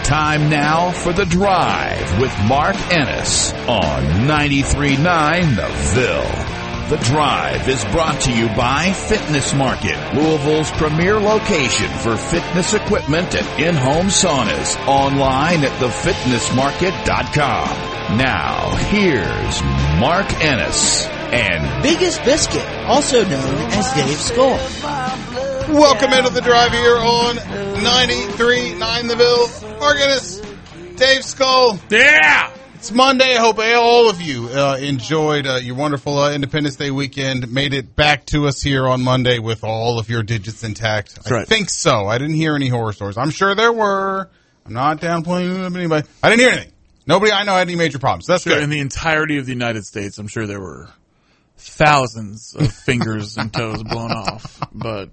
Time now for The Drive with Mark Ennis on 93.9 The Ville. The Drive is brought to you by Fitness Market, Louisville's premier location for fitness equipment and in-home saunas. Online at thefitnessmarket.com. Now, here's Mark Ennis and Biggest Biscuit, also known as Dave Skull. Welcome into The Drive here on 93.9 The Ville. Mark Ennis, Dave Skull. Yeah! It's Monday. I hope all of you enjoyed your wonderful Independence Day weekend. Made it back to us here on Monday with all of your digits intact. That's right. I think so. I didn't hear any horror stories. I'm sure there were. I'm not downplaying anybody. I didn't hear anything. Nobody I know had any major problems. That's good. In the entirety of the United States, I'm sure there were thousands of fingers and toes blown off. But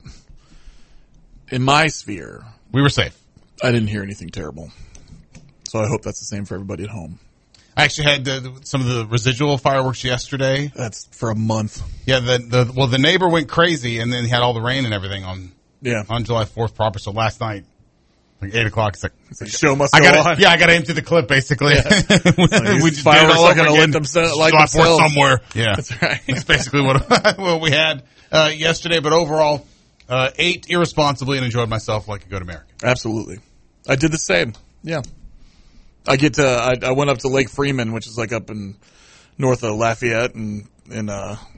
in my sphere, we were safe. I didn't hear anything terrible. So I hope that's the same for everybody at home. I actually had some of the residual fireworks yesterday. That's for a month. Yeah, the neighbor went crazy, and then he had all the rain and everything on July 4th proper. So last night, like 8 o'clock, it's like show must go on. Yeah, I got to empty the clip basically. Yeah. We just fireworks are going to let themselves somewhere. Yeah, that's right. That's basically what we had yesterday. But overall, ate irresponsibly and enjoyed myself like a good American. Absolutely, I did the same. Yeah. I went up to Lake Freeman, which is like up in north of Lafayette and in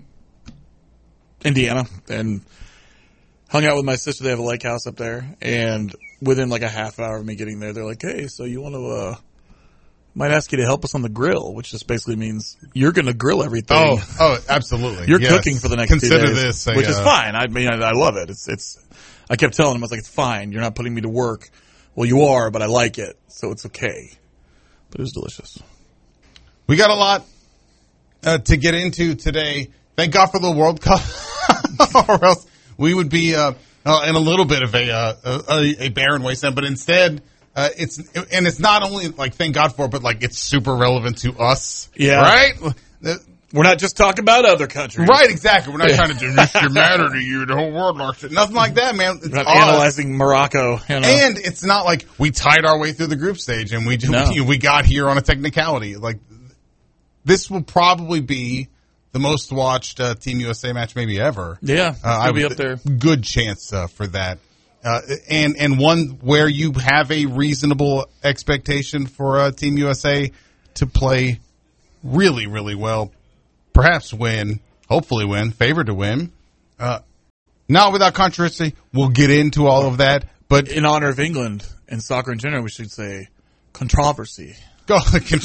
Indiana, and hung out with my sister. They have a lake house up there, and within like a half hour of me getting there, they're like, "Hey, so you want to might ask you to help us on the grill," which just basically means you're going to grill everything. Oh, absolutely. You're cooking for the next 2 days. Consider this, which is fine. I mean, I love it. It's. I kept telling him, I was like, "It's fine. You're not putting me to work." Well, you are, but I like it, so it's okay. But it was delicious. We got a lot to get into today. Thank God for the World Cup, or else we would be in a little bit of a barren wasteland. But instead, it's not only like thank God for it, but like it's super relevant to us. Yeah, right. We're not just talking about other countries. Right, exactly. We're not trying to do this should matter to you. The whole world lost it. Nothing like that, man. We're not analyzing Morocco. You know. And it's not like we tied our way through the group stage and we got here on a technicality. Like, this will probably be the most watched Team USA match maybe ever. Yeah, it'll be up there. Good chance for that. And one where you have a reasonable expectation for Team USA to play really, really well. Perhaps win, hopefully win, favored to win. Not without controversy. We'll get into all of that. But in honor of England and soccer in general, we should say controversy. Go.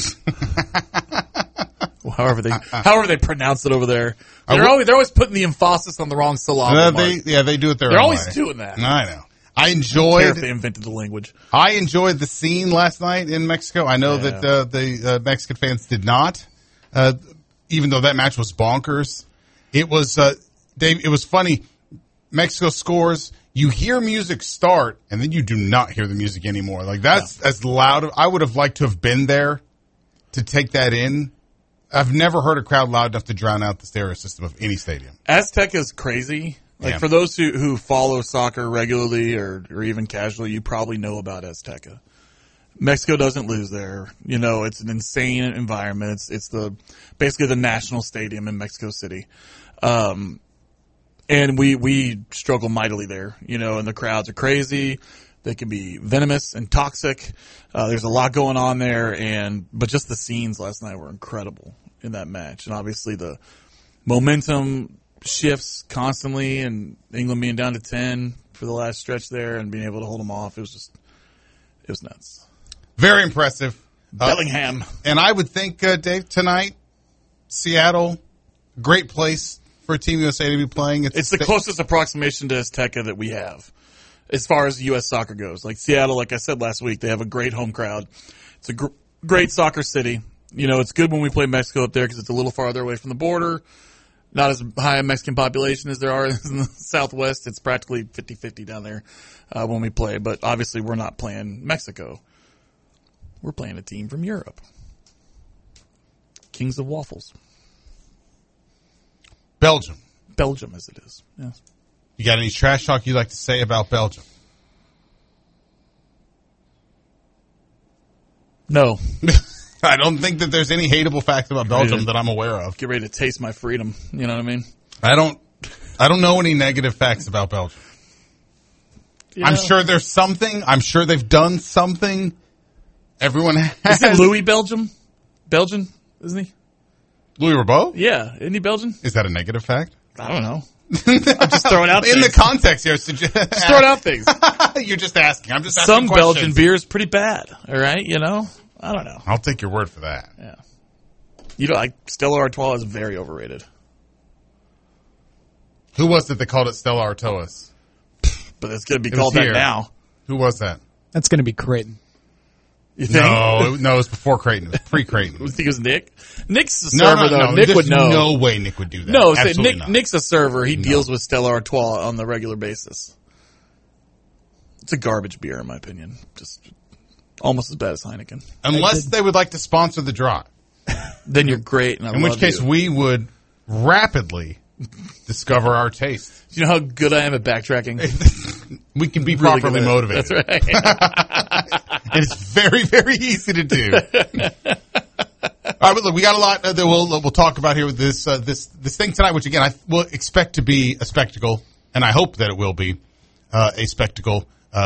However they pronounce it over there. They're always putting the emphasis on the wrong syllable. They do it their own way. They're always doing that. I know. I don't care if they invented the language. I enjoyed the scene last night in Mexico. I know that the Mexican fans did not. Even though that match was bonkers, it was Dave. It was funny. Mexico scores. You hear music start, and then you do not hear the music anymore. Like that's as loud. I would have liked to have been there to take that in. I've never heard a crowd loud enough to drown out the stereo system of any stadium. Azteca is crazy. Like for those who follow soccer regularly or even casually, you probably know about Azteca. Mexico doesn't lose there. You know, it's an insane environment. It's basically the national stadium in Mexico City. And we struggle mightily there, you know, and the crowds are crazy. They can be venomous and toxic. There's a lot going on there, but just the scenes last night were incredible in that match. And obviously the momentum shifts constantly, and England being down to 10 for the last stretch there and being able to hold them off, it was nuts. Very impressive. Bellingham. And I would think, Dave, tonight, Seattle, great place for Team USA to be playing. It's the closest approximation to Azteca that we have as far as U.S. soccer goes. Like Seattle, like I said last week, they have a great home crowd. It's a great soccer city. You know, it's good when we play Mexico up there because it's a little farther away from the border. Not as high a Mexican population as there are in the Southwest. It's practically 50-50 down there when we play. But obviously we're not playing Mexico. We're playing a team from Europe. Kings of Waffles. Belgium. Belgium, as it is. Yes. You got any trash talk you'd like to say about Belgium? No. I don't think that there's any hateable facts about Belgium that I'm aware of. Get ready to taste my freedom. You know what I mean? I don't know any negative facts about Belgium. You I'm know? sure there's something. I'm sure they've done something. Everyone has. Isn't Louis Belgian, isn't he? Louis Rabot? Yeah. Isn't he Belgian? Is that a negative fact? I don't know. I'm just throwing out In things. the context here. Just throwing out things. You're just asking. I'm just asking Some questions. Belgian beer is pretty bad. All right. You know? I don't know. I'll take your word for that. Yeah. You know, like Stella Artois is very overrated. Who was it that called it Stella Artois? But it's going to be It was called that here. now. Who was that? That's going to be Creighton. You think? No, it was before Creighton. It was pre-Creighton. You think it was Nick? Nick's the server, though. No, Nick there's would know. no way Nick would do that. No, so Absolutely not. Nick's a server. He deals with Stella Artois on the regular basis. It's a garbage beer, in my opinion. Just almost as bad as Heineken. Unless they would like to sponsor the draw. Then you're great, and I In which love case, you. we would rapidly discover our taste. Do you know how good I am at backtracking? We can be Really properly good at it. motivated. That's right. And it's very, very easy to do. All right, but look, we got a lot that we'll talk about here with this thing tonight, which again I will expect to be a spectacle, and I hope that it will be a spectacle.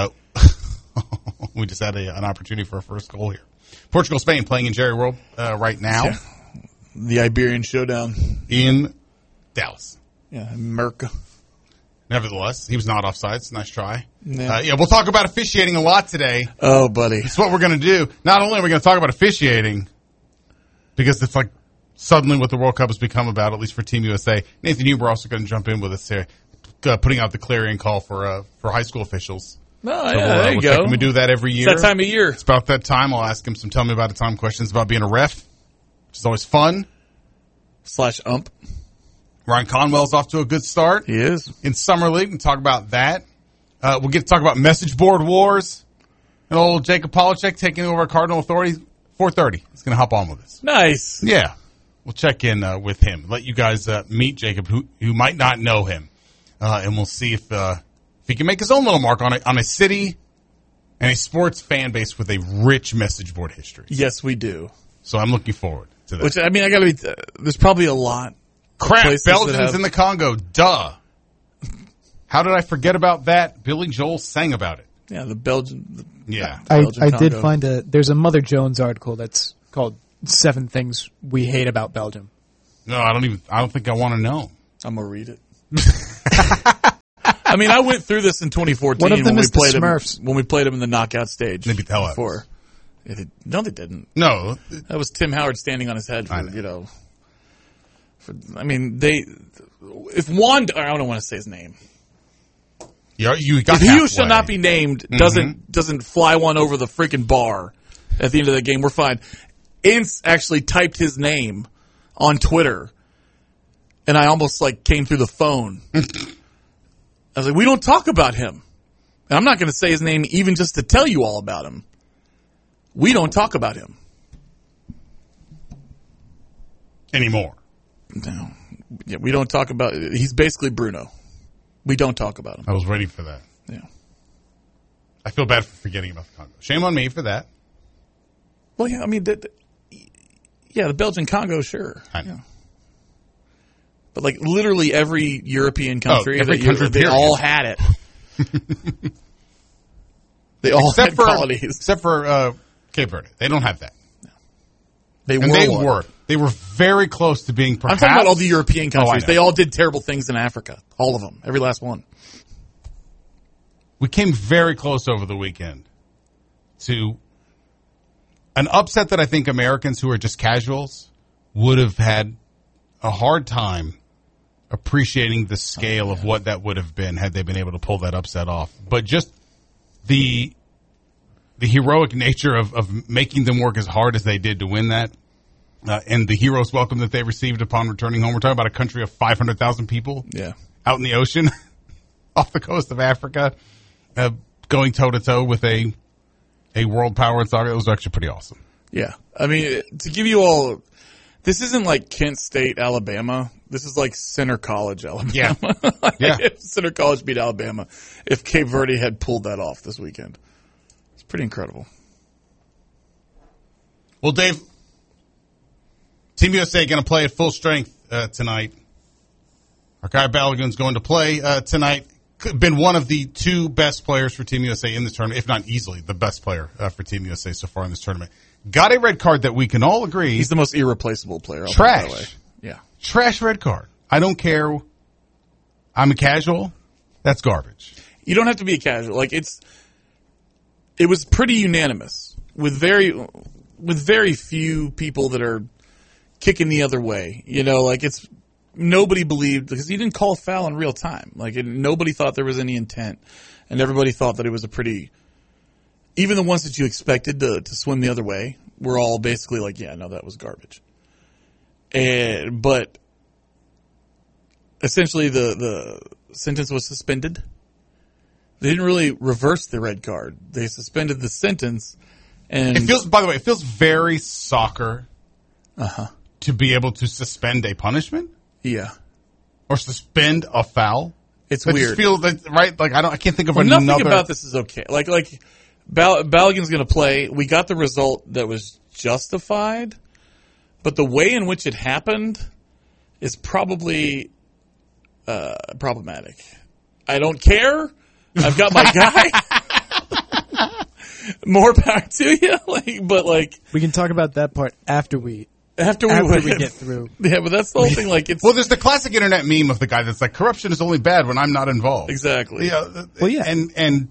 We just had an opportunity for a first goal here. Portugal, Spain playing in Jerry World right now Yeah. The Iberian Showdown. in Dallas. Yeah, Merca. Nevertheless, he was not offsides. Nice try. Yeah. We'll talk about officiating a lot today. Oh, buddy. It's what we're going to do. Not only are we going to talk about officiating, because it's like suddenly what the World Cup has become about, at least for Team USA. Nathan Huber also going to jump in with us here, putting out the clarion call for high school officials. Oh, So yeah, there you go. We do that every year. It's that time of year. It's about that time. I'll ask him some tell me about it time questions about being a ref, which is always fun. /ump. Ryan Conwell's off to a good start He is. in Summer League. We'll talk about that. We'll get to talk about message board wars. And old Jacob Polachek taking over Cardinal Authority. 4:30. He's going to hop on with us. Nice. Yeah. We'll check in with him. Let you guys meet Jacob, who might not know him. And we'll see if he can make his own little mark on a city and a sports fan base with a rich message board history. Yes, we do. So I'm looking forward to that. Which, I mean, I gotta be, there's probably a lot. Crap, places that Belgians have- in the Congo. Duh. How did I forget about that? Billy Joel sang about it. Yeah, the Belgian. Yeah. I Belgian did Congo. find there's a Mother Jones article that's called 7 Things We Hate About Belgium. No, I don't think I want to know. I'm gonna read it. I mean, I went through this in 2014 One of them when is the we played Smurfs. when we played them in the knockout stage. They beat the hell out of before. No, they didn't. No. That was Tim Howard standing on his head I for, know. I mean, if Juan, I don't want to say his name. You got If he who shall halfway. not be named doesn't fly one over the freaking bar at the end of the game, we're fine. Ince actually typed his name on Twitter, and I almost came through the phone. I was like, we don't talk about him. And I'm not going to say his name even just to tell you all about him. We don't talk about him. Anymore. No. Yeah, we don't talk about, he's basically Bruno. We don't talk about him. I was waiting for that. Yeah. I feel bad for forgetting about the Congo. Shame on me for that. Well, yeah, I mean, the Belgian Congo, sure. I know. Yeah. But literally every European country, every they country, all had it. They all had colonies. Except for Cape Verde. They don't have that. They And were. they were very close to being I'm perhaps. talking about all the European Oh, I countries. know. They all did terrible things in Africa. All of them. Every last one. We came very close over the weekend to an upset that I think Americans who are just casuals would have had a hard time appreciating the scale of what that would have been had they been able to pull that upset off. But just the heroic nature of making them work as hard as they did to win that, and the hero's welcome that they received upon returning home. We're talking about a country of 500,000 people Yeah. out in the ocean off the coast of Africa, going toe-to-toe with a world power in soccer. It was actually pretty awesome. Yeah. I mean, to give you all, this isn't like Kent State, Alabama. This is like Center College, Alabama. Yeah. Yeah. If Center College beat Alabama, if Cape Verde had pulled that off this weekend. It's pretty incredible. Well, Dave, Team USA going to play at full strength tonight. Our guy Balogun's going to play tonight. Been one of the two best players for Team USA in this tournament, if not easily the best player for Team USA so far in this tournament. Got a red card that we can all agree. He's the most irreplaceable player. Trash. Yeah. Trash red card. I don't care. I'm a casual. That's garbage. You don't have to be a casual. Like it was pretty unanimous with very few people that are kicking the other way. You know, like nobody believed because he didn't call a foul in real time. Like nobody thought there was any intent, and everybody thought that it was a pretty. Even the ones that you expected to swim the other way were all basically like, yeah, no, that was garbage. But essentially the sentence was suspended. They didn't really reverse the red card. They suspended the sentence. And by the way, it feels very soccer to be able to suspend a punishment. Yeah. Or suspend a foul. It's weird. Just feels right. Like I can't think of another. Nothing about this is okay. Like Balogun's going to play. We got the result that was justified, but the way in which it happened is probably problematic. I don't care. I've got my guy. More back to you. But we can talk about that part after we get through. Yeah, but that's the whole thing. Like well, there's the classic internet meme of the guy that's like, corruption is only bad when I'm not involved. Exactly. Yeah. Well, yeah. And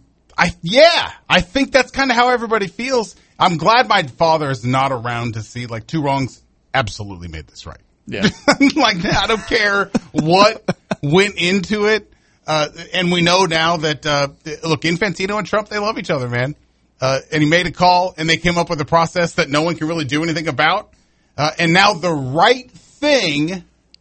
I think that's kind of how everybody feels. I'm glad my father is not around to see like two wrongs absolutely made this right. Yeah. Like I don't care what went into it. And we know now that, look, Infantino and Trump, they love each other, man. And he made a call and they came up with a process that no one can really do anything about. And now the right thing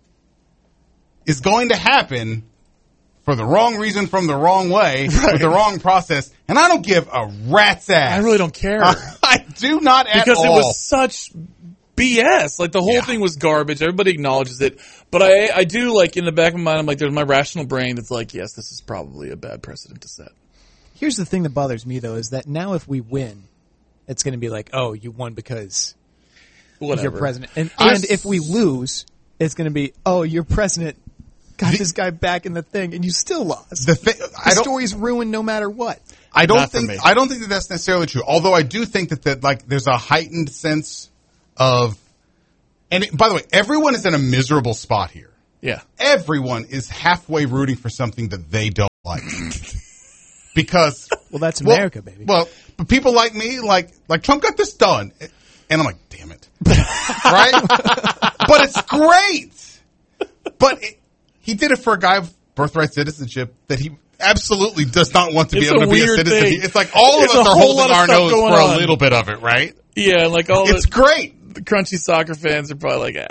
is going to happen for the wrong reason from the wrong way with the wrong process. And I don't give a rat's ass. I really don't care. I do not at all. Because it was such BS. Like the whole thing was garbage. Everybody acknowledges it. But I do like in the back of my mind, I'm like, there's my rational brain that's like, yes, this is probably a bad precedent to set. Here's the thing that bothers me though, is that now if we win, it's going to be like, oh, you won because you're president. And if we lose, it's going to be, oh, your president got this guy back in the thing and you still lost. The story's ruined no matter what. I don't think that that's necessarily true. Although I do think that like there's a heightened sense of, and by the way, everyone is in a miserable spot here. Yeah. Everyone is halfway rooting for something that they don't like. Because well, that's America, baby. Well, but people like me, like Trump got this done, and I'm like, damn it, right? But it's great. But he did it for a guy with birthright citizenship that he absolutely does not want to be able to be a citizen. Thing. It's like all of us are holding our nose for a little bit of it, right? Yeah, like it's great. The crunchy soccer fans are probably like,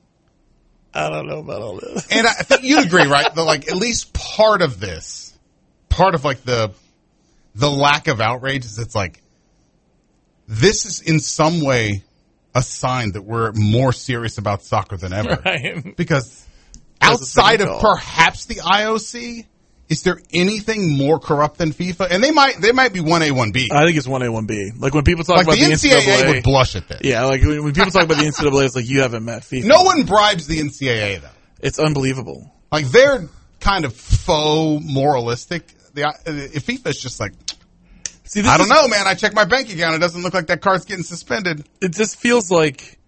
I don't know about all this. And I think you'd agree, right? That like at least part of this. Part of like the lack of outrage is it's like this is in some way a sign that we're more serious about soccer than ever. Right. Because outside of perhaps the IOC, is there anything more corrupt than FIFA? And they might be 1A, 1B. I think it's 1A, 1B. Like when people talk about the NCAA would blush at this. Yeah, like when people talk about the NCAA, it's like you haven't met FIFA. No one bribes the NCAA though. It's unbelievable. Like they're kind of faux moralistic. If FIFA's just like, I don't know, man. I checked my bank account. It doesn't look like that card's getting suspended. It just feels like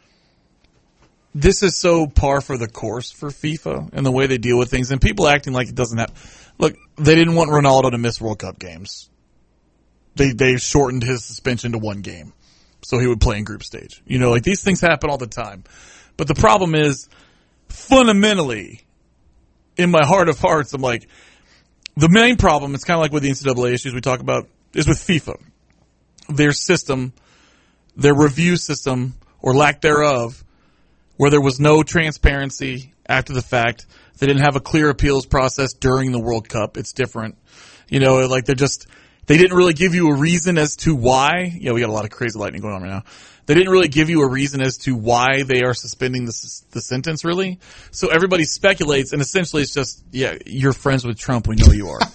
this is so par for the course for FIFA and the way they deal with things. And people acting like it doesn't happen. Look, they didn't want Ronaldo to miss World Cup games. They shortened his suspension to one game so he would play in group stage. You know, like these things happen all the time. But the problem is, fundamentally, in my heart of hearts, I'm like, the main problem, it's kind of like with the NCAA issues we talk about, is with FIFA. Their system, their review system, or lack thereof, where there was no transparency after the fact. They didn't have a clear appeals process during the World Cup. It's different. You know, like they didn't really give you a reason as to why. Yeah, we got a lot of crazy lightning going on right now. They didn't really give you a reason as to why they are suspending the sentence, really. So everybody speculates, and essentially it's just, yeah, you're friends with Trump. We know you are.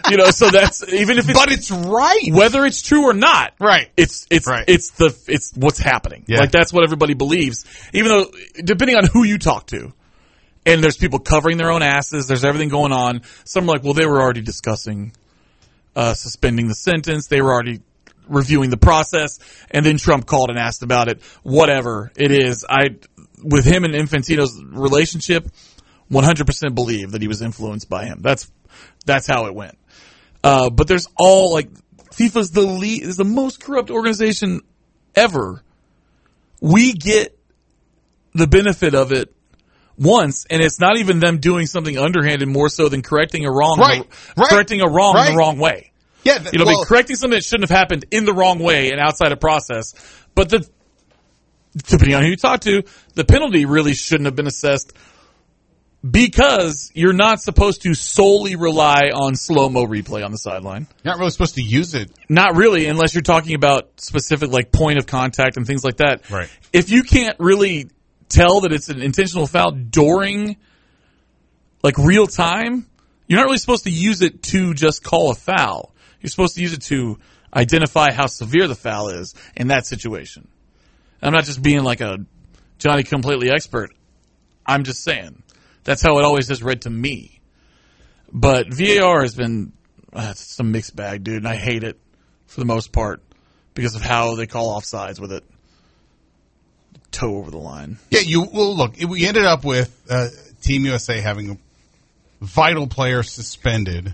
So that's, even if but it's right. Whether it's true or not. Right. It's what's happening. Yeah. Like, that's what everybody believes. Even though, depending on who you talk to, and there's people covering their own asses, there's everything going on. Some are like, well, they were already discussing, suspending the sentence. They were already reviewing the process. And then Trump called and asked about it. Whatever it is. With him and Infantino's relationship, 100% believe that he was influenced by him. That's how it went. But there's all, like, FIFA's is the most corrupt organization ever. We get the benefit of it once, and it's not even them doing something underhanded more so than correcting a wrong, correcting a wrong in the wrong way. Yeah, be correcting something that shouldn't have happened in the wrong way and outside a process. But depending on who you talk to, the penalty really shouldn't have been assessed, because you're not supposed to solely rely on slow-mo replay on the sideline. You're not really supposed to use it. Not really, unless you're talking about specific, like, point of contact and things like that. Right. If you can't really tell that it's an intentional foul during, like, real time, you're not really supposed to use it to just call a foul. You're supposed to use it to identify how severe the foul is in that situation. I'm not just being like a Johnny completely expert. I'm just saying. That's how it always has read to me. But VAR has been it's a mixed bag, dude, and I hate it for the most part because of how they call offsides with it. Toe over the line. Yeah, look, we ended up with Team USA having a vital player suspended,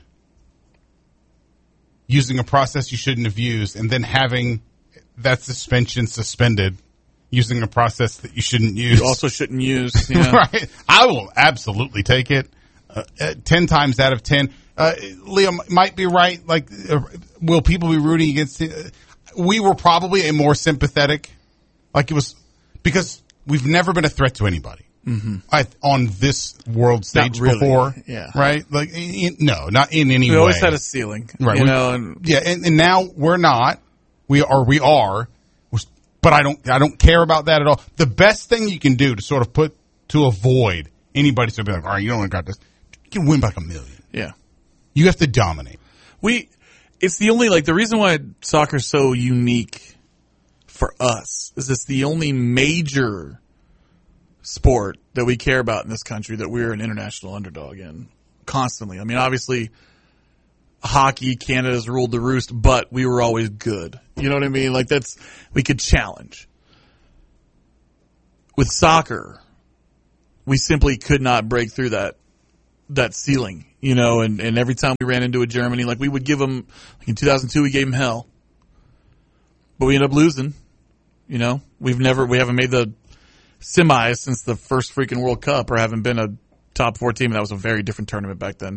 using a process you shouldn't have used, and then having that suspension suspended using a process that you shouldn't use. You also shouldn't use. Yeah. Right. I will absolutely take it 10 times out of 10. Leo might be right. Like, will people be rooting against it? We were probably a more sympathetic, like it was, because we've never been a threat to anybody on this world stage before. Yeah. Right? Like, no, not in any way. We always had a ceiling. Right. And now we're not. We are. But I don't care about that at all. The best thing you can do to sort of to avoid anybody to be like, all right, you don't got this. You can win by like $1 million. Yeah. You have to dominate. It's the only, like, the reason why soccer's so unique for us is it's the only major sport that we care about in this country that we're an international underdog in constantly. I mean, obviously, hockey, Canada's ruled the roost, but we were always good. You know what I mean? Like, we could challenge. With soccer, we simply could not break through that ceiling, and every time we ran into a Germany, like, we would give them, like in 2002, we gave them hell. But we ended up losing, we haven't made the semis since the first freaking World Cup, or haven't been a top 4 team, and that was a very different tournament back then.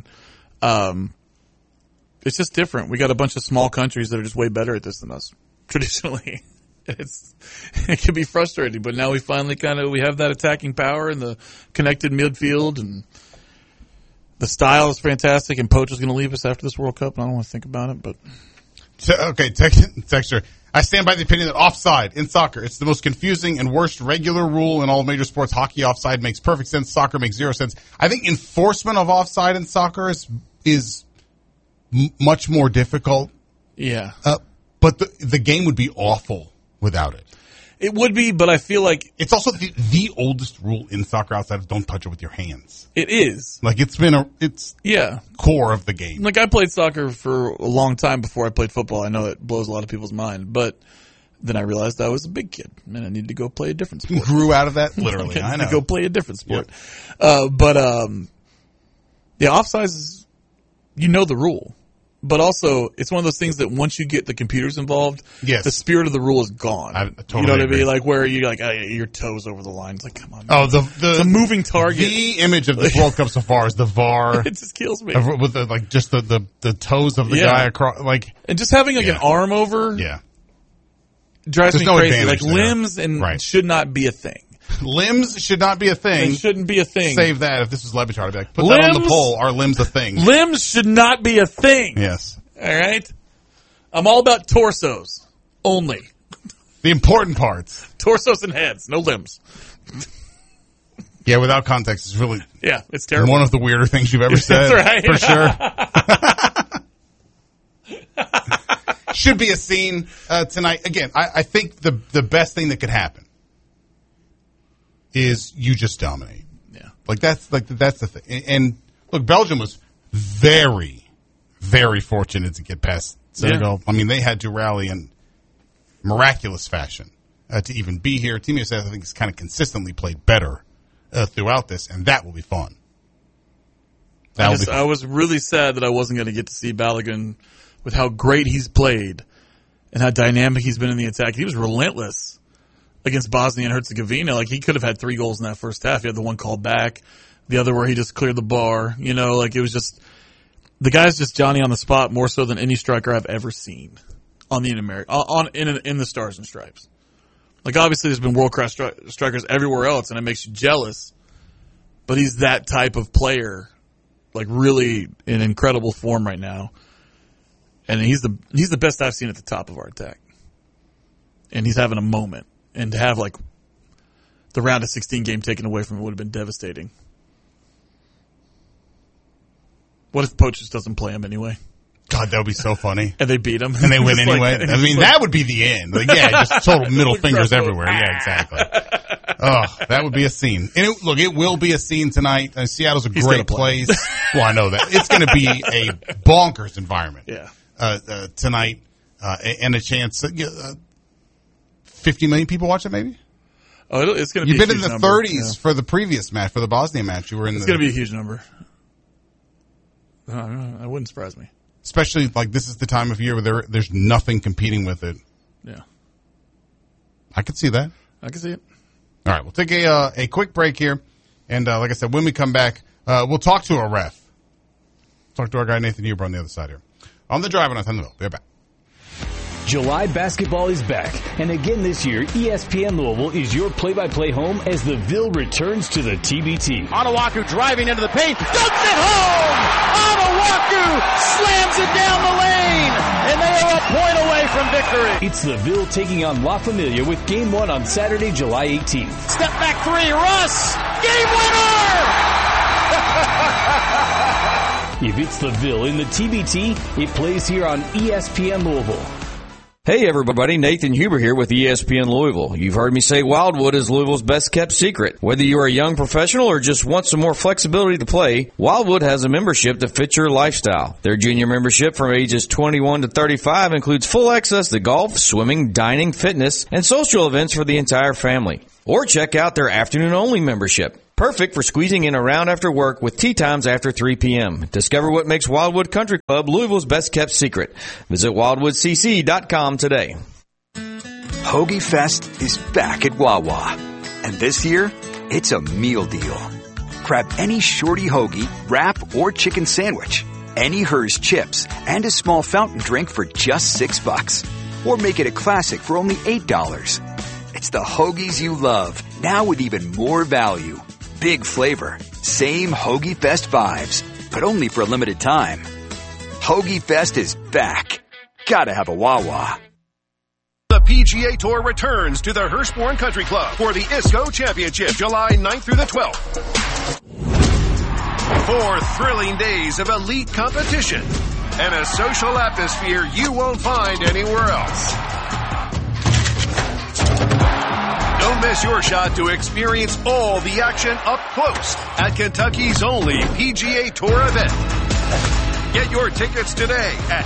It's just different. We got a bunch of small countries that are just way better at this than us, traditionally. It can be frustrating, but now we finally we have that attacking power and the connected midfield, and the style is fantastic, and Poach is going to leave us after this World Cup, and I don't want to think about it, but... Okay, texture. I stand by the opinion that offside in soccer, it's the most confusing and worst regular rule in all major sports. Hockey offside makes perfect sense. Soccer makes zero sense. I think enforcement of offside in soccer is much more difficult. Yeah. But the game would be awful without it. It would be, but I feel like... It's also the oldest rule in soccer outside of don't touch it with your hands. It is. Like, it's core of the game. Like, I played soccer for a long time before I played football. I know it blows a lot of people's mind, but then I realized I was a big kid, and I needed to go play a different sport. Grew out of that? Literally, I know. Go play a different sport. Yep. Offsides is, the rule. But also, it's one of those things that once you get the computers involved, yes, the spirit of the rule is gone. I totally you know what agree. I mean? Like, where you're like, your toes over the line. It's like, come on. Oh, the moving target. The image of this World Cup so far is the VAR. It just kills me. With the toes of the guy across, like. And just having an arm over. Yeah. Drives me crazy. Like, there. limbs should not be a thing. Limbs should not be a thing. They shouldn't be a thing. Save that. If this was Levitar, I'd be like, put that on the poll. Are limbs a thing? Limbs should not be a thing. Yes. All right? I'm all about torsos only. The important parts. Torsos and heads, no limbs. Yeah, without context, it's really... Yeah, it's terrible. One of the weirder things you've ever said. That's right. For sure. Should be a scene tonight. Again, I think the best thing that could happen is you just dominate. Yeah. That's the thing. And look, Belgium was very, very fortunate to get past Senegal. Yeah. I mean, they had to rally in miraculous fashion to even be here. Team USA, I think, has kind of consistently played better throughout this, and that will be fun. I was really sad that I wasn't going to get to see Balogun with how great he's played and how dynamic he's been in the attack. He was relentless against Bosnia and Herzegovina. Like, he could have had 3 goals in that first half. He had the one called back, the other where he just cleared the bar. You know, like, it was just – the guy's just Johnny on the spot more so than any striker I've ever seen in the Stars and Stripes. Like, obviously there's been world-class strikers everywhere else, and it makes you jealous. But he's that type of player, like, really in incredible form right now. And he's the best I've seen at the top of our attack. And he's having a moment. And to have, like, the round of 16 game taken away from him would have been devastating. What if Poach just doesn't play him anyway? God, that would be so funny. And they beat him. And they win anyway. I mean, that would be the end. Like, yeah, just total middle fingers everywhere. Yeah, exactly. Oh, that would be a scene. And it will be a scene tonight. Seattle's a great place. Well, I know that. It's going to be a bonkers environment. Yeah. Tonight, and a chance. 50 million people watch it, maybe? Oh, it's going to be You've been in the 30s for the previous match, for the Bosnia match. You were in. It's going to be a huge number. That wouldn't surprise me. Especially, like, this is the time of year where there's nothing competing with it. Yeah. I could see that. I can see it. All right, we'll take a quick break here. And like I said, when we come back, we'll talk to a ref. Talk to our guy, Nathan Huber, on the other side here. On the drive on Thunderville. We're back. July basketball is back, and again this year, ESPN Louisville is your play-by-play home as the Ville returns to the TBT. Onuaku driving into the paint, dunks it home! Onuaku slams it down the lane, and they are a point away from victory. It's the Ville taking on La Familia with Game 1 on Saturday, July 18th. Step back 3, Russ! Game winner! If it's the Ville in the TBT, it plays here on ESPN Louisville. Hey everybody, Nathan Huber here with ESPN Louisville. You've heard me say Wildwood is Louisville's best kept secret. Whether you're a young professional or just want some more flexibility to play, Wildwood has a membership that fits your lifestyle. Their junior membership from ages 21 to 35 includes full access to golf, swimming, dining, fitness, and social events for the entire family. Or check out their afternoon-only membership. Perfect for squeezing in around after work with tea times after 3 p.m. Discover what makes Wildwood Country Club Louisville's best kept secret. Visit wildwoodcc.com today. Hoagie Fest is back at Wawa. And this year, it's a meal deal. Grab any shorty hoagie, wrap, or chicken sandwich, any Hers chips, and a small fountain drink for just $6. Or make it a classic for only $8. It's the hoagies you love, now with even more value. Big flavor, same Hoagie Fest vibes, but only for a limited time. Hoagie Fest is back. Gotta have a Wawa. The PGA Tour returns to the Hurstbourne Country Club for the ISCO Championship, July 9th through the 12th. 4 thrilling days of elite competition and a social atmosphere you won't find anywhere else. Don't miss your shot to experience all the action up close at Kentucky's only PGA Tour event. Get your tickets today at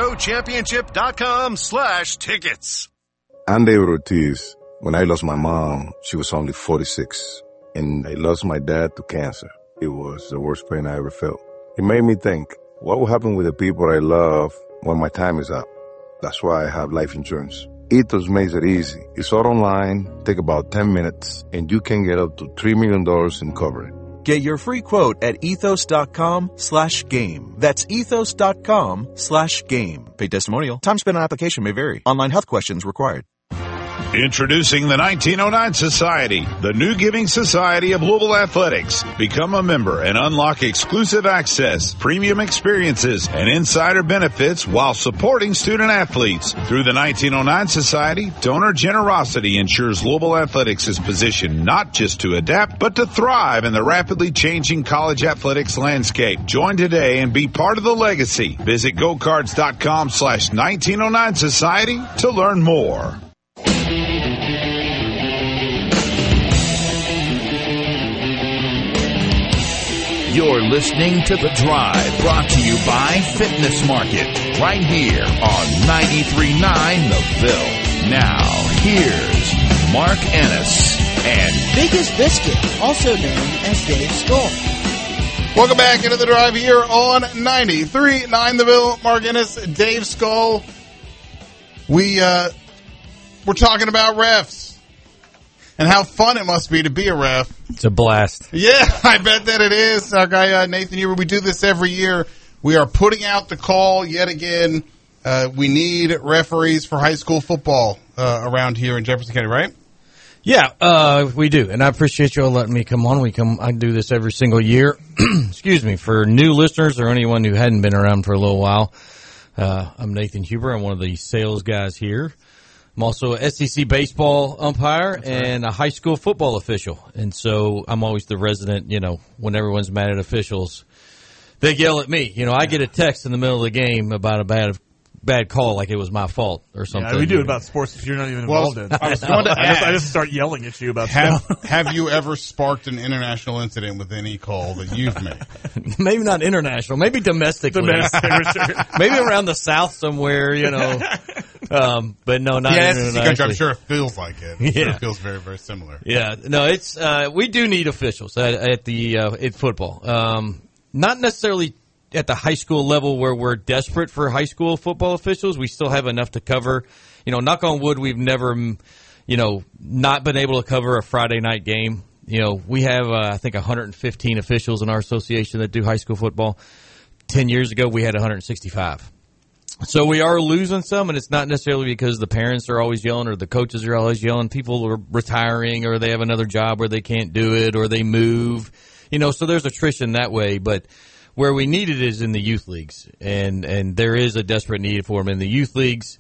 iscochampionship.com/tickets. I'm David Ortiz. When I lost my mom, she was only 46, and I lost my dad to cancer. It was the worst pain I ever felt. It made me think, what will happen with the people I love when my time is up? That's why I have life insurance. Ethos makes it easy. It's all online, take about 10 minutes, and you can get up to $3 million in coverage. Get your free quote at ethos.com/game. That's ethos.com/game. Paid testimonial. Time spent on application may vary. Online health questions required. Introducing the 1909 Society, the new giving society of Louisville Athletics. Become a member and unlock exclusive access, premium experiences, and insider benefits while supporting student athletes. Through the 1909 Society, donor generosity ensures Louisville Athletics is positioned not just to adapt, but to thrive in the rapidly changing college athletics landscape. Join today and be part of the legacy. Visit gocards.com/1909 Society to learn more. You're listening to The Drive, brought to you by Fitness Market, right here on 93.9 The Ville. Now, here's Mark Ennis and Biggest Biscuit, also known as Dave Skull. Welcome back into The Drive here on 93.9 The Ville. Mark Ennis, Dave Skull. We're talking about refs and how fun it must be to be a ref. It's a blast. Yeah, I bet that it is. Our guy Nathan Huber, we do this every year. We are putting out the call yet again. We need referees for high school football around here in Jefferson County, right? Yeah, we do. And I appreciate you all letting me come on. I do this every single year. Excuse me. For new listeners or anyone who hadn't been around for a little while, I'm Nathan Huber. I'm one of the sales guys here. I'm also a SEC baseball umpire and a high school football official. And so I'm always the resident, when everyone's mad at officials, they yell at me. I get a text in the middle of the game about a bad call, like it was my fault or something. Yeah, we do it about sports that you're not even involved in. I just start yelling at you about stuff. Have you ever sparked an international incident with any call that you've made? Maybe not international. Maybe domestically. Maybe around the South somewhere, but no, not internationally. I'm sure it feels like it. I'm sure it feels very, very similar. Yeah. No, it's we do need officials at football. Not necessarily at the high school level where we're desperate for high school football officials. We still have enough to cover. Knock on wood, we've never, not been able to cover a Friday night game. We have, I think, 115 officials in our association that do high school football. 10 years ago, we had 165. So we are losing some, and it's not necessarily because the parents are always yelling or the coaches are always yelling. People are retiring or they have another job where they can't do it or they move. So there's attrition that way, but where we need it is in the youth leagues, and there is a desperate need for them in the youth leagues.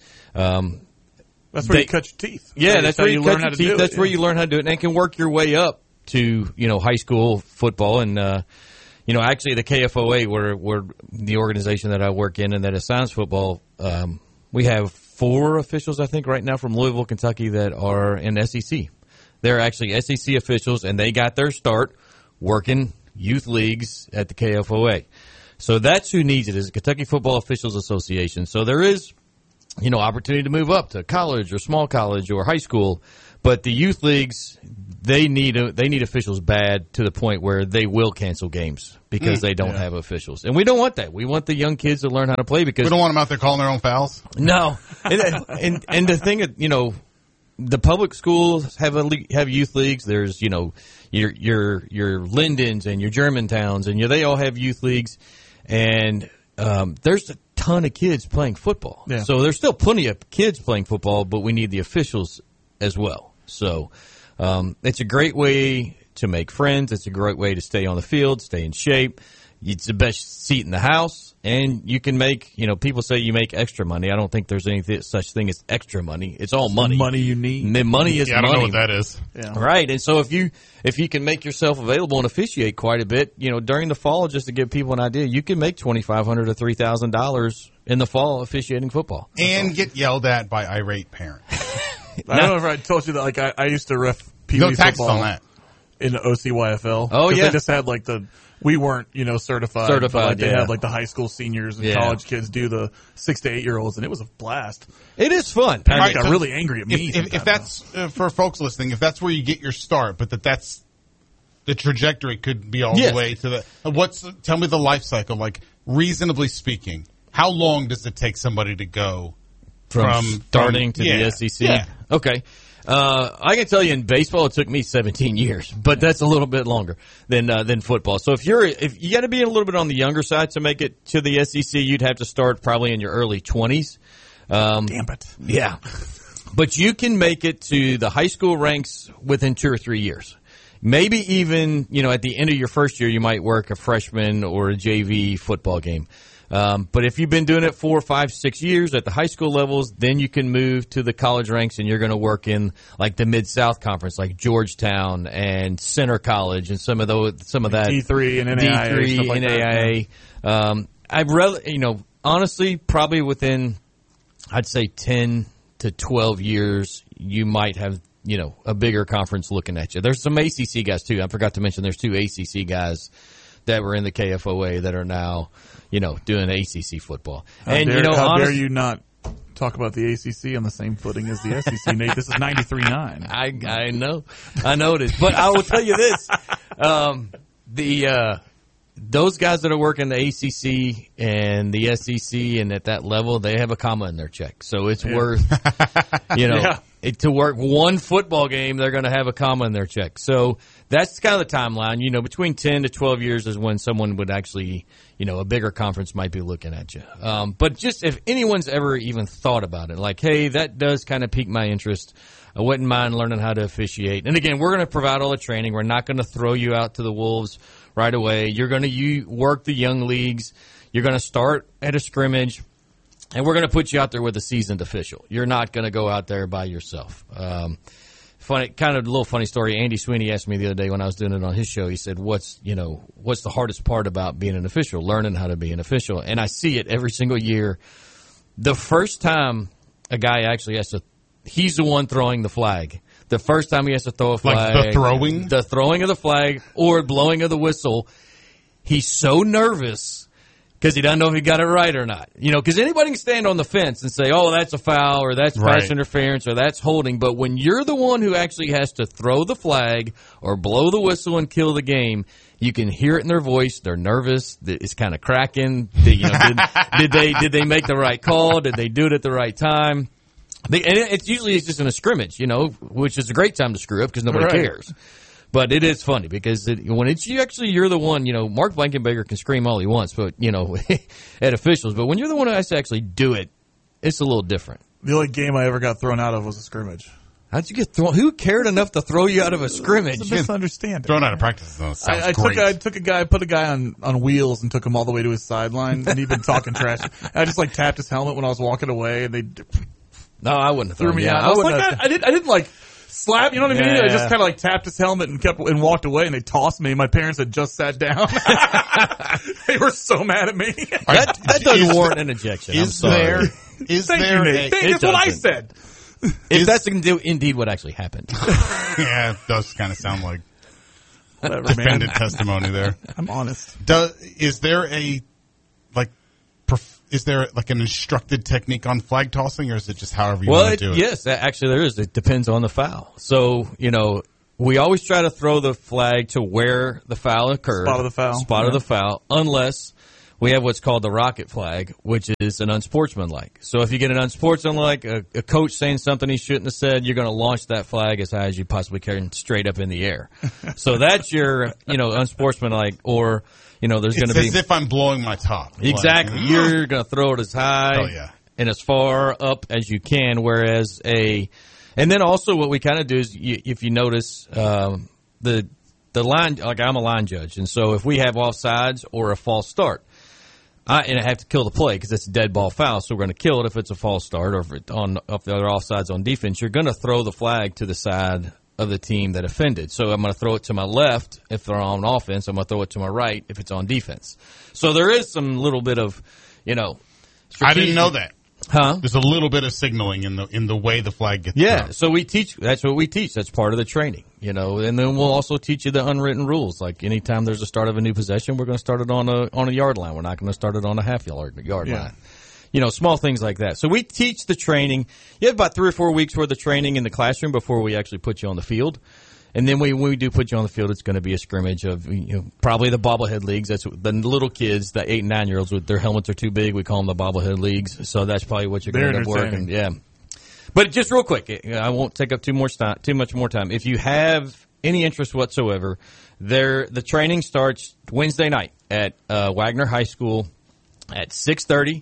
That's where you cut your teeth. Yeah, that's where you cut your teeth. That's where you learn how to do it, and can work your way up to high school football. And actually the KFOA, where the organization that I work in and that assigns football, we have 4 officials I think right now from Louisville, Kentucky that are in SEC. They're actually SEC officials, and they got their start working youth leagues at the KFOA. So that's who needs it, is the Kentucky Football Officials Association. So there is, opportunity to move up to college or small college or high school, but the youth leagues, they need officials bad to the point where they will cancel games because they don't have officials. And we don't want that. We want the young kids to learn how to play because we don't want them out there calling their own fouls. No. And the thing that, the public schools have youth leagues. There's, your Lindens and your Germantowns, and they all have youth leagues. And there's a ton of kids playing football. Yeah. So there's still plenty of kids playing football, but we need the officials as well. So it's a great way to make friends. It's a great way to stay on the field, stay in shape. It's the best seat in the house, and you can make, people say you make extra money. I don't think there's any such thing as extra money. It's all money. Money you need. And money is money. I don't know what that is. Yeah. Right, and so if you can make yourself available and officiate quite a bit, during the fall, just to give people an idea, you can make $2,500 to $3,000 in the fall officiating football. And get yelled at by irate parents. I don't know if I told you that, I used to ref Pee Wee football on that. In the OCYFL. Oh, yeah. They just had, we weren't, certified. But they had the high school seniors and college kids do the 6 to 8 year olds, and it was a blast. It is fun. Parents got really angry at me. If that's for folks listening, if that's where you get your start, but that's the trajectory could be all the way to the. Tell me the life cycle, reasonably speaking, how long does it take somebody to go from starting to the SEC? Yeah. Okay. I can tell you in baseball it took me 17 years, but that's a little bit longer than football. So if you got to be a little bit on the younger side to make it to the SEC, you'd have to start probably in your early 20s. Damn it. Yeah. But you can make it to the high school ranks within 2 or 3 years. Maybe even, at the end of your first year, you might work a freshman or a JV football game. But if you've been doing it 4, 5, 6 years at the high school levels, then you can move to the college ranks, and you're going to work in like the Mid-South Conference, like Georgetown and Center College, and some of that D3 and NAIA, D3 like NAIA. I've read, honestly, probably within, I'd say 10 to 12 years, you might have, a bigger conference looking at you. There's some ACC guys too. I forgot to mention there's 2 ACC guys that were in the KFOA that are now, doing ACC football. How dare you not talk about the ACC on the same footing as the SEC, Nate? This is 93.9. I know it is. But I will tell you this. Those guys that are working the ACC and the SEC and at that level, they have a comma in their check. So it's worth, to work one football game, they're going to have a comma in their check. So that's kind of the timeline. Between 10 to 12 years is when someone would actually, a bigger conference might be looking at you. But just if anyone's ever even thought about it, like, hey, that does kind of pique my interest. I wouldn't mind learning how to officiate. And again, we're going to provide all the training. We're not going to throw you out to the wolves right away. You're going to work the young leagues. You're going to start at a scrimmage, and we're going to put you out there with a seasoned official. You're not going to go out there by yourself. Funny, kind of a little funny story. Andy Sweeney asked me the other day when I was doing it on his show. He said, "What's the hardest part about being an official? Learning how to be an official." And I see it every single year. The first time a guy actually he's the one throwing the flag. The first time he has to throw a flag. Like the throwing of the flag or blowing of the whistle, he's so nervous because he doesn't know if he got it right or not. Because anybody can stand on the fence and say, oh, that's a foul or that's pass interference or that's holding. But when you're the one who actually has to throw the flag or blow the whistle and kill the game, you can hear it in their voice. They're nervous. It's kind of cracking. Did they make the right call? Did they do it at the right time? And it's usually just in a scrimmage, which is a great time to screw up because nobody cares. But it is funny because when you're the one, Mark Blankenbaker can scream all he wants, but at officials. But when you're the one who has to actually do it, it's a little different. The only game I ever got thrown out of was a scrimmage. How'd you get thrown? Who cared enough to throw you out of a scrimmage? It's a misunderstanding. Thrown out of practice, though. I put a guy on wheels and took him all the way to his sideline, and he'd been talking trash. I just tapped his helmet when I was walking away, and they. No, I wouldn't have threw me out. I didn't slap, you know what I mean? I just kind of tapped his helmet and walked away, and they tossed me. My parents had just sat down. They were so mad at me. That doesn't warrant an ejection. I'm sorry. That's what I said. If that's indeed what actually happened. Yeah, it does kind of sound like defended testimony there. I'm honest. Is there an instructed technique on flag tossing, or is it just however you want to do it? Yes, actually there is. It depends on the foul. So, we always try to throw the flag to where the foul occurred. Spot of the foul. Unless we have what's called the rocket flag, which is an unsportsmanlike. So if you get an unsportsmanlike, a coach saying something he shouldn't have said, you're going to launch that flag as high as you possibly can straight up in the air. So that's your, unsportsmanlike, or... there's going to be. It's as if I'm blowing my top. Exactly. You're going to throw it as high and as far up as you can, and then also what we kind of do is, if you notice, the line, I'm a line judge, and so if we have offsides or a false start, I have to kill the play because it's a dead ball foul, so we're going to kill it if it's a false start, or if the other offsides on defense, you're going to throw the flag to the side of the team that offended. So I'm going to throw it to my left if they're on offense. I'm going to throw it to my right if it's on defense. So there is some little bit of, I didn't know that. Huh? There's a little bit of signaling in the way the flag gets thrown. So we teach. That's what we teach. That's part of the training, And then we'll also teach you the unwritten rules. Like anytime there's a start of a new possession, we're going to start it on a yard line. We're not going to start it on a half-yard line. Small things like that. So we teach the training. You have about 3 or 4 weeks worth of training in the classroom before we actually put you on the field. And then when we do put you on the field, it's going to be a scrimmage of probably the bobblehead leagues. That's the little kids, the 8 and 9 year olds, with their helmets are too big. We call them the bobblehead leagues. So that's probably what you're going to end up working. Yeah. But just real quick, I won't take up too much more time. If you have any interest whatsoever, the training starts Wednesday night at Wagner High School at 6:30.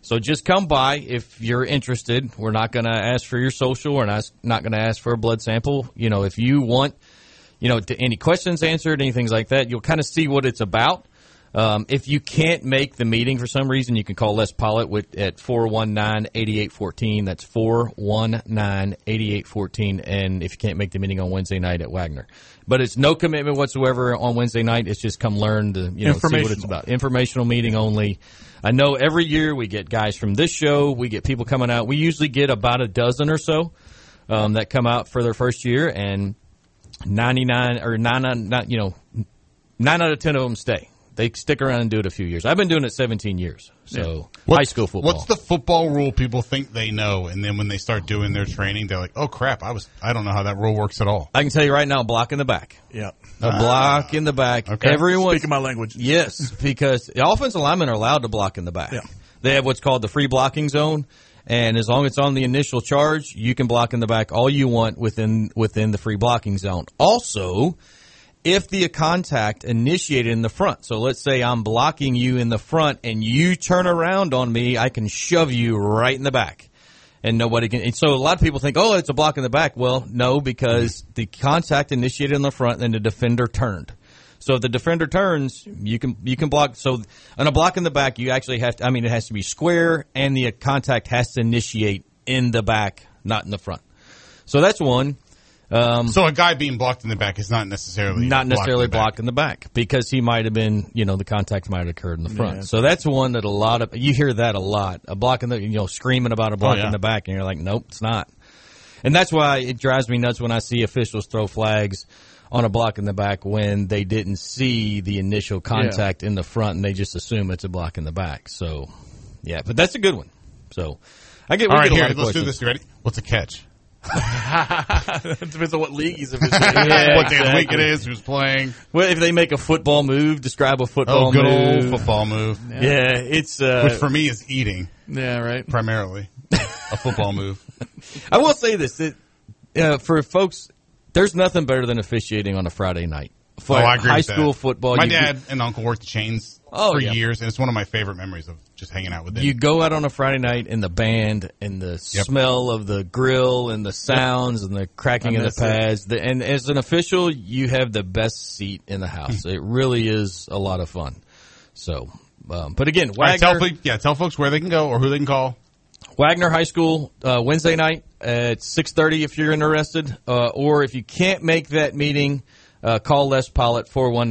So just come by if you're interested. We're not going to ask for your social. We're not going to ask for a blood sample. If you want, any questions answered, anything like that, you'll kind of see what it's about. If you can't make the meeting for some reason, you can call Les Pollitt at 419-8814. That's 419-8814. And if you can't make the meeting on Wednesday night at Wagner. But it's no commitment whatsoever on Wednesday night. It's just come learn to see what it's about. Informational meeting only. I know every year we get guys from this show. We get people coming out. We usually get about a dozen or so that come out for their first year, and 9 out of 10 of them stay. They stick around and do it a few years. I've been doing it 17 years, so high school football. What's the football rule people think they know, and then when they start doing their training, they're like, oh, crap, I don't know how that rule works at all. I can tell you right now, block in the back. Yeah. A block in the back. Okay. Everyone, speaking my language. Yes, because the offensive linemen are allowed to block in the back. Yeah. They have what's called the free blocking zone, and as long as it's on the initial charge, you can block in the back all you want within the free blocking zone. Also, if the contact initiated in the front, so let's say I'm blocking you in the front and you turn around on me, I can shove you right in the back. And nobody can. And so a lot of people think, oh, it's a block in the back. Well, no, because the contact initiated in the front and the defender turned. So if the defender turns, you can block. So on a block in the back, you actually have to, it has to be square and the contact has to initiate in the back, not in the front. So that's one. So a guy being blocked in the back is not necessarily blocked in the back because he might have been, the contact might have occurred in the front. Yeah. So that's one that you hear that a lot. A block in the, screaming about a block in the back, and you're like, nope, it's not. And that's why it drives me nuts when I see officials throw flags on a block in the back when they didn't see the initial contact in the front and they just assume it's a block in the back. So, yeah, but that's a good one. So, All right, here, let's do this. You ready? What's a catch? It depends on what league he's in. What day of the week it is, who's playing. Well, if they make a football move, describe a football move. Good old football move. Yeah, it's which for me is eating. Yeah, right. Primarily, a football move. I will say this: for folks, there's nothing better than officiating on a Friday night. For I agree high with school that. football. My dad and uncle worked the chains for years, and it's one of my favorite memories of just hanging out with them. You go out on a Friday night and the band and the smell of the grill and the sounds and the cracking of the pads. And as an official, you have the best seat in the house. It really is a lot of fun. So, but again, Wagner. Right, tell folks where they can go or who they can call. Wagner High School, Wednesday night at 6:30 if you're interested. Or if you can't make that meeting, call Les Pollitt,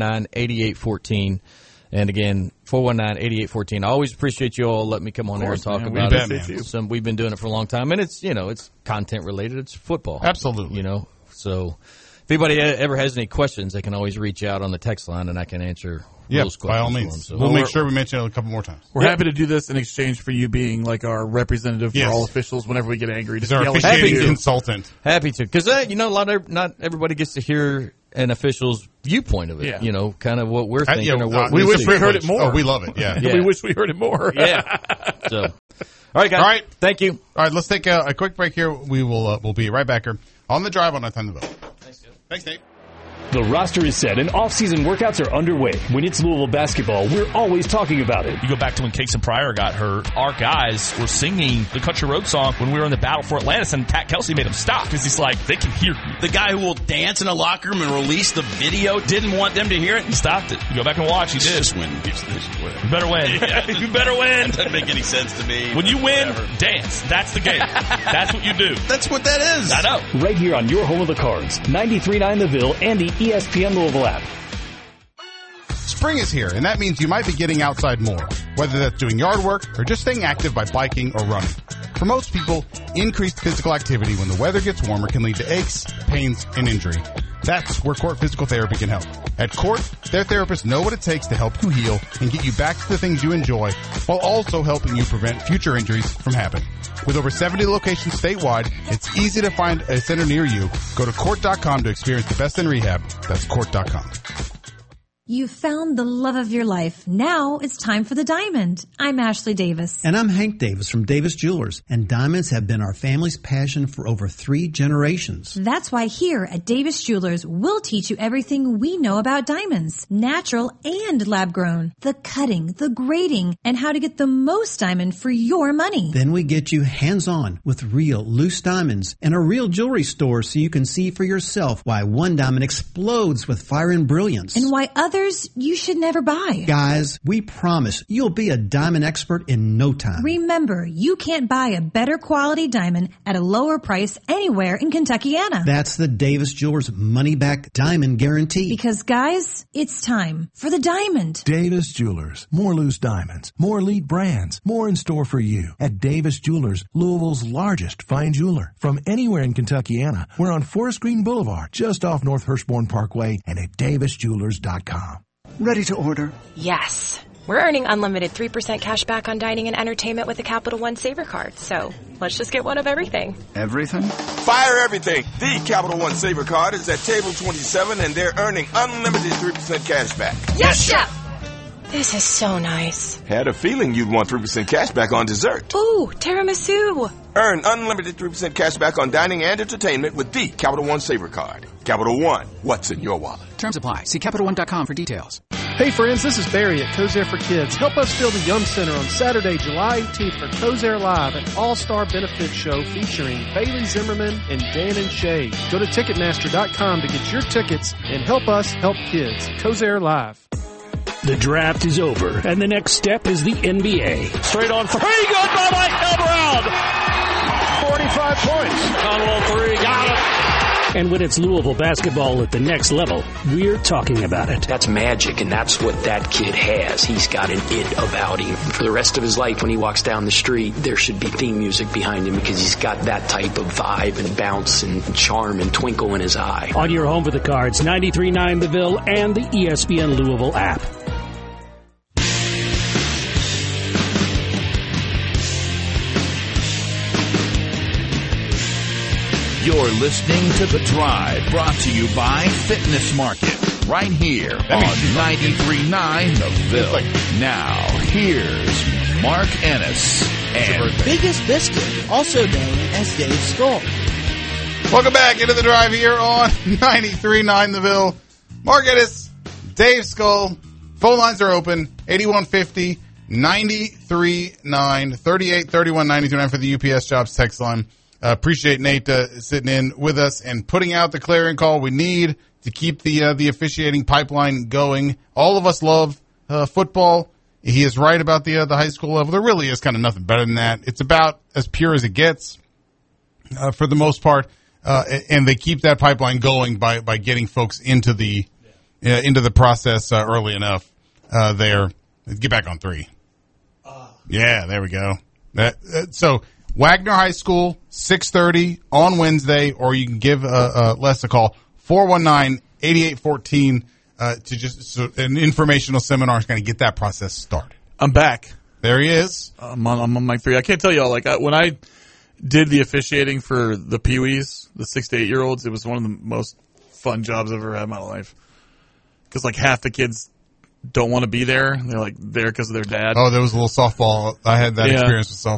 419-8814. And again, 419-8814. I always appreciate you all letting me come on here and talk about it. We've been doing it for a long time, and it's it's content related. It's football, absolutely. So if anybody ever has any questions, they can always reach out on the text line, and I can answer those questions. By all means, we'll make sure we mention it a couple more times. We're happy to do this in exchange for you being like our representative for all officials. Whenever we get angry, just our officiating consultant. Happy to, because not everybody gets to hear an official's viewpoint of it. Kind of what we're thinking. Or what we wish we heard it more. Oh, we love it. Yeah. We wish we heard it more. Yeah. So, all right, guys. All right. Thank you. All right, let's take a quick break here. We'll be right back here on the drive on our time to vote. Thanks, Dave. The roster is set and off-season workouts are underway. When it's Louisville basketball, we're always talking about it. You go back to when Casey Pryor got hurt, our guys were singing the Country Road song when we were in the battle for Atlantis, and Pat Kelsey made them stop because he's like, they can hear you. The guy who will dance in a locker room and release the video didn't want them to hear it. He stopped it. You go back and watch, he did. Just win. You better win. You better win. That doesn't make any sense to me. When you win, dance. That's the game. That's what you do. That's what that is. I know. Right here on your home of the Cards, 93.9 The Ville and the ESPN Louisville app. Spring is here, and that means you might be getting outside more, whether that's doing yard work or just staying active by biking or running. For most people, increased physical activity when the weather gets warmer can lead to aches, pains, and injury. That's where Court Physical Therapy can help. At Court, their therapists know what it takes to help you heal and get you back to the things you enjoy, while also helping you prevent future injuries from happening. With over 70 locations statewide, it's easy to find a center near you. Go to Court.com to experience the best in rehab. That's Court.com. You've found the love of your life. Now it's time for the diamond. I'm Ashley Davis. And I'm Hank Davis from Davis Jewelers. And diamonds have been our family's passion for over 3 generations. That's why here at Davis Jewelers, we'll teach you everything we know about diamonds. Natural and lab grown. The cutting, the grading, and how to get the most diamond for your money. Then we get you hands-on with real loose diamonds and a real jewelry store so you can see for yourself why one diamond explodes with fire and brilliance. And why others you should never buy. Guys, we promise you'll be a diamond expert in no time. Remember, you can't buy a better quality diamond at a lower price anywhere in Kentuckiana. That's the Davis Jewelers money-back diamond guarantee. Because, guys, it's time for the diamond. Davis Jewelers. More loose diamonds, more elite brands, more in store for you at Davis Jewelers, Louisville's largest fine jeweler. From anywhere in Kentuckiana, we're on Forest Green Boulevard, just off North Hirschborn Parkway, and at davisjewelers.com. Ready to order? Yes. We're earning unlimited 3% cash back on dining and entertainment with the Capital One Saver Card. So let's just get one of everything. Everything? Fire everything. The Capital One Saver Card is at table 27 and they're earning unlimited 3% cash back. Yes, Chef! This is so nice. Had a feeling you'd want 3% cash back on dessert. Ooh, tiramisu. Earn unlimited 3% cash back on dining and entertainment with the Capital One Saver Card. Capital One, what's in your wallet? Terms apply. See CapitalOne.com for details. Hey friends, this is Barry at Cozair for Kids. Help us fill the Yum Center on Saturday, July 18th for Cozair Live, an all-star benefit show featuring Bailey Zimmerman and Dan and Shay. Go to Ticketmaster.com to get your tickets and help us help kids. Cozair Live. The draft is over, and the next step is the NBA. Straight on for pretty good by Michael Brown. 45 points. Conwell 3, got it. And when it's Louisville basketball at the next level, we're talking about it. That's magic, and that's what that kid has. He's got an it about him. For the rest of his life, when he walks down the street, there should be theme music behind him because he's got that type of vibe and bounce and charm and twinkle in his eye. On your home for the Cards, 93.9 The Ville and the ESPN Louisville app. You're listening to The Drive, brought to you by Fitness Market, right here on 93.9 The Ville. Now, here's Mark Ennis and Biggest Biscuit, also known as Dave Skull. Welcome back into The Drive here on 93.9 The Ville. Mark Ennis, Dave Skull. Phone lines are open, 8150 93.9 3831 93.9 for the UPS Jobs text line. Appreciate Nate sitting in with us and putting out the clarion call we need to keep the officiating pipeline going. All of us love football. He is right about the high school level. There really is kind of nothing better than that. It's about as pure as it gets for the most part, and they keep that pipeline going by getting folks into the process early enough. There, get back on 3. Yeah, there we go. So. Wagner High School, 6:30 on Wednesday, or you can give Les a call, 419-8814, an informational seminar is going to get that process started. I'm back. There he is. I'm on mic 3. I can't tell y'all, when I did the officiating for the Pee-wees, the 6 to 8 year olds, it was one of the most fun jobs I've ever had in my life. Because half the kids don't want to be there. They're there because of their dad. Oh, there was a little softball. I had that experience with softball.